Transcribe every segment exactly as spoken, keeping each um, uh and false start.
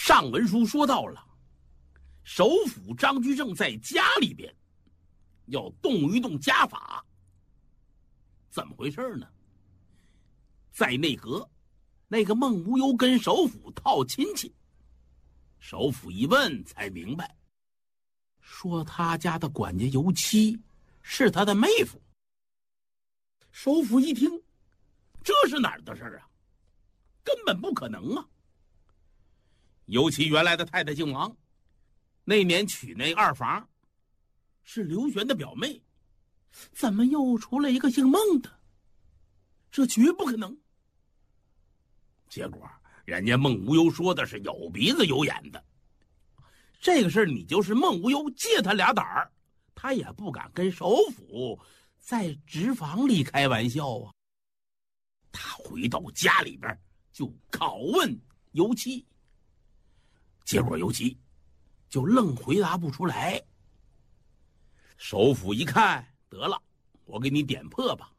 上文书说到了，首辅张居正在家里边要动一动家法，怎么回事呢？在内阁，那个孟无忧跟首辅套亲戚，首辅一问才明白，说他家的管家尤妻是他的妹夫。首辅一听，这是哪儿的事啊？根本不可能啊！尤其原来的太太姓王，那年娶那二房是刘玄的表妹，怎么又出了一个姓孟的？这绝不可能。结果人家孟无忧说的是有鼻子有眼的，这个事你就是孟无忧借他俩胆儿，他也不敢跟首辅在直房里开玩笑啊。他回到家里边就拷问尤妻，结果尤妻就愣回答不出来。首辅一看，得了，我给你点破吧。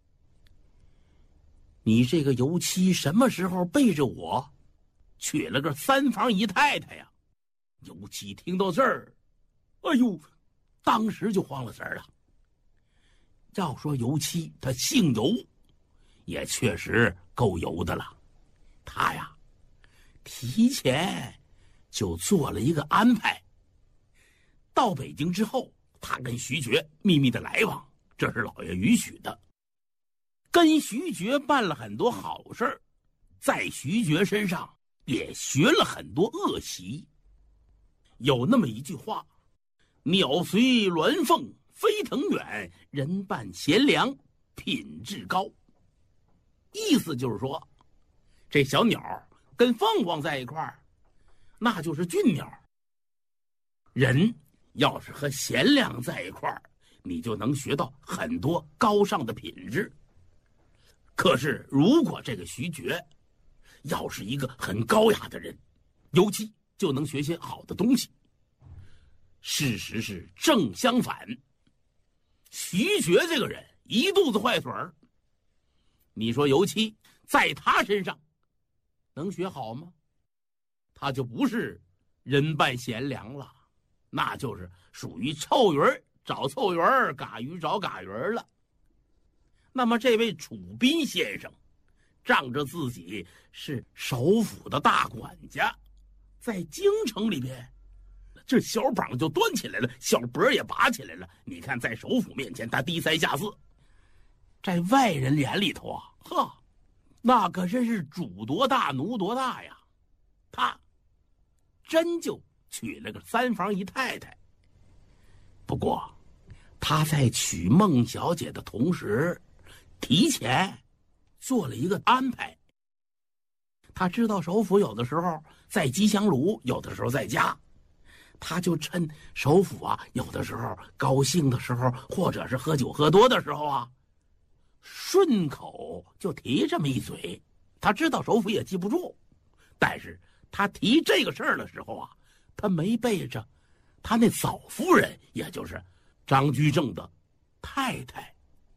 你这个尤妻什么时候背着我娶了个三房姨太太呀？尤妻听到这儿，哎呦，当时就慌了神了。要说尤妻她姓尤，也确实够油的了。他呀，提前就做了一个安排。到北京之后，他跟徐觉秘密的来往，这是老爷允许的。跟徐觉办了很多好事，在徐觉身上也学了很多恶习。有那么一句话：鸟随鸾凤飞腾远，人伴贤良品质高。意思就是说，这小鸟跟凤凰在一块儿，那就是俊鸟。人要是和贤良在一块儿，你就能学到很多高尚的品质。可是如果这个徐觉要是一个很高雅的人，尤其就能学些好的东西。事实是正相反，徐觉这个人一肚子坏水儿，你说尤其在他身上能学好吗？他就不是人伴贤良了，那就是属于臭鱼找臭鱼，嘎鱼找嘎鱼了。那么这位楚斌先生仗着自己是首辅的大管家，在京城里边这小膀就端起来了，小脖也拔起来了。你看在首辅面前他低三下四，在外人眼里头啊，呵，那可真是主多大奴多大呀。他真就娶了个三房姨太太。不过他在娶孟小姐的同时，提前做了一个安排。他知道首辅有的时候在吉祥炉，有的时候在家，他就趁首辅啊有的时候高兴的时候，或者是喝酒喝多的时候啊，顺口就提这么一嘴。他知道首辅也记不住，但是他提这个事儿的时候啊，他没背着他那嫂夫人，也就是张居正的太太。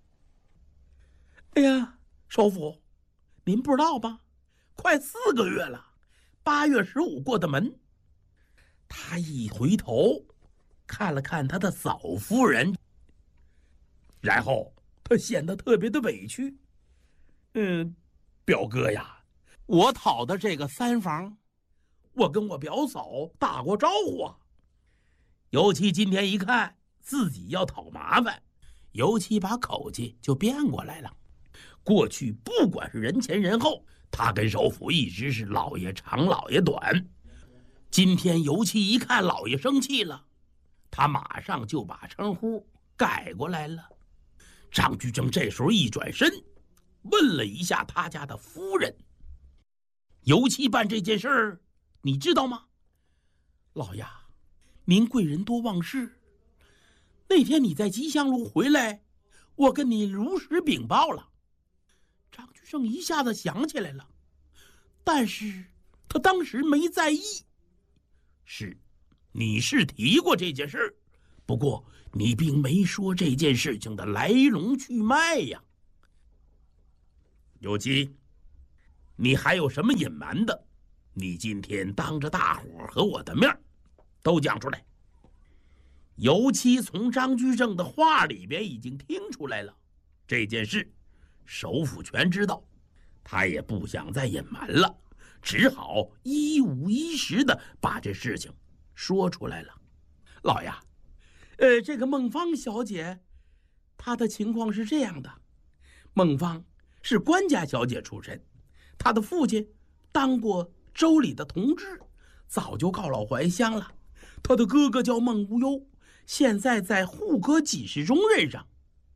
哎呀，首辅，您不知道吧？快四个月了，八月十五过的门。他一回头看了看他的嫂夫人，然后他显得特别的委屈。嗯，表哥呀，我讨的这个三房，我跟我表嫂打过招呼啊。尤其今天一看自己要讨麻烦，尤其把口气就变过来了。过去不管是人前人后，他跟首辅一直是老爷长老爷短。今天尤其一看老爷生气了，他马上就把称呼改过来了。张居正这时候一转身，问了一下他家的夫人：尤其办这件事儿，你知道吗？老爷，您贵人多忘事。那天你在吉祥路回来，我跟你如实禀报了。张居正一下子想起来了，但是他当时没在意。是，你是提过这件事，不过你并没说这件事情的来龙去脉呀。尤其，你还有什么隐瞒的， 你今天当着大伙和我的面都讲出来。尤其从张居正的话里边已经听出来了，这件事首府全知道，他也不想再隐瞒了，只好一五一十的把这事情说出来了。老爷，呃，这个孟芳小姐，她的情况是这样的：孟芳是官家小姐出身，她的父亲当过州里的同知，早就告老还乡了。她的哥哥叫孟无忧，现在在户阁给事中任上。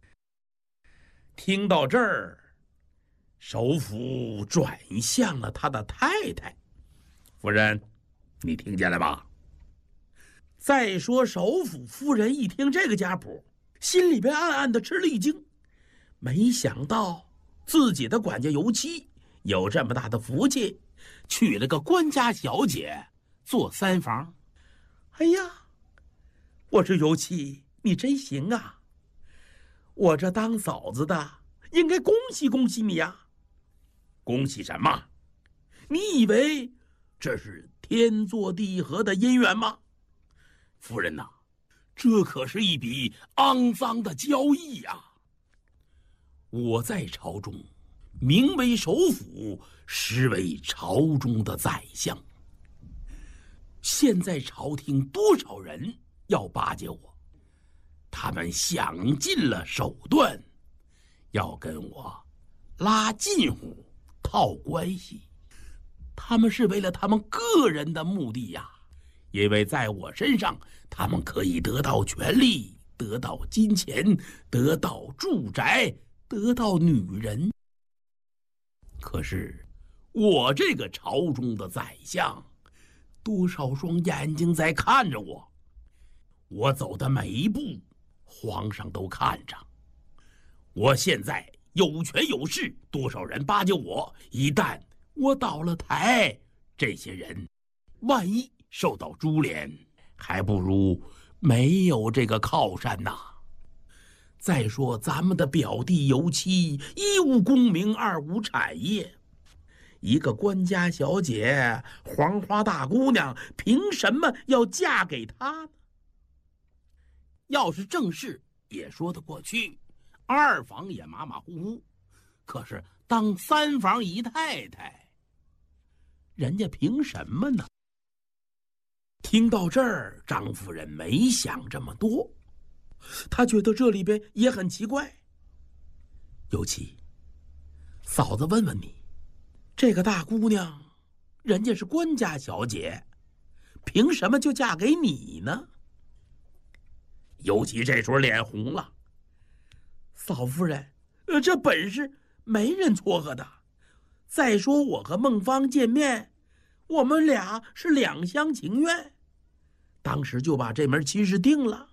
听到这儿，首府转向了他的太太。夫人，你听见了吧？再说首府夫人一听这个家谱，心里边暗暗的吃了一惊，没想到自己的管家尤妻有这么大的福气，娶了个官家小姐做三房。哎呀，我说尤妻，你真行啊！我这当嫂子的应该恭喜恭喜你呀！恭喜什么？你以为这是天作地合的姻缘吗？夫人呐，这可是一笔肮脏的交易呀！我在朝中名为首辅，实为朝中的宰相。现在朝廷多少人要巴结我，他们想尽了手段，要跟我拉近乎、套关系。他们是为了他们个人的目的呀，因为在我身上，他们可以得到权力，得到金钱，得到住宅，得到女人。可是我这个朝中的宰相，多少双眼睛在看着我，我走的每一步，皇上都看着。我现在有权有势，多少人巴结我，一旦我倒了台，这些人万一受到株连，还不如没有这个靠山呐。再说咱们的表弟尤妻，一无功名，二无产业，一个官家小姐，黄花大姑娘，凭什么要嫁给他呢？要是正事也说得过去，二房也马马虎虎，可是当三房姨太太，人家凭什么呢？听到这儿，张夫人没想这么多，她觉得这里边也很奇怪。尤其嫂子问问你，这个大姑娘人家是官家小姐，凭什么就嫁给你呢？尤其这时候脸红了。嫂夫人，呃，这本事没人撮合的。再说我和孟芳见面，我们俩是两厢情愿，当时就把这门亲事定了。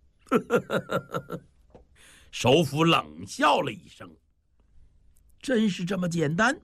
首府冷笑了一声，真是这么简单？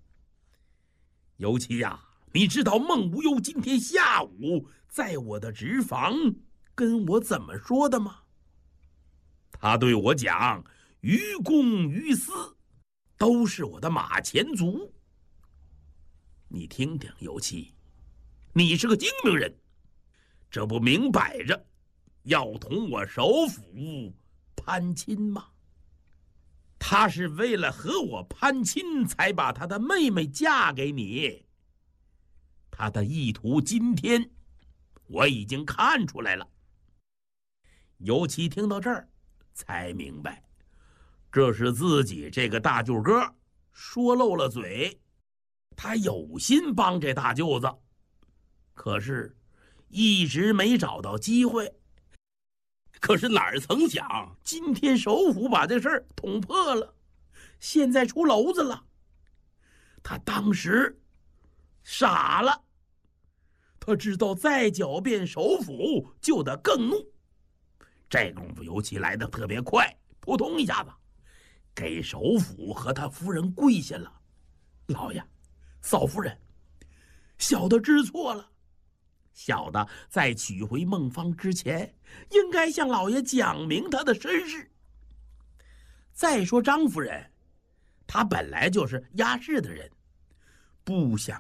尤其呀，你知道孟无忧今天下午在我的直房跟我怎么说的吗？他对我讲，于公于私都是我的马前卒。你听听，尤其你是个精明人，这不明摆着要同我首府攀亲吗？他是为了和我攀亲，才把他的妹妹嫁给你。他的意图今天我已经看出来了。尤其听到这儿，才明白，这是自己这个大舅哥说漏了嘴，他有心帮这大舅子，可是一直没找到机会。可是哪儿曾想，今天首府把这事儿捅破了，现在出篓子了。他当时傻了，他知道再狡辩首府就得更怒。这功夫尤其来得特别快，扑通一下子给首府和他夫人跪下了。老爷，嫂夫人，小的知错了，小的在娶回孟芳之前，应该向老爷讲明他的身世。再说张夫人，她本来就是压世的人，不想